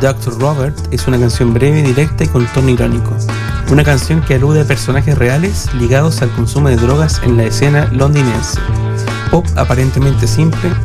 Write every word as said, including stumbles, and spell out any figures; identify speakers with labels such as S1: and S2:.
S1: doctor Robert es una canción breve, directa y con tono irónico. Una canción que alude a personajes reales ligados al consumo de drogas en la escena londinense. Pop aparentemente simple,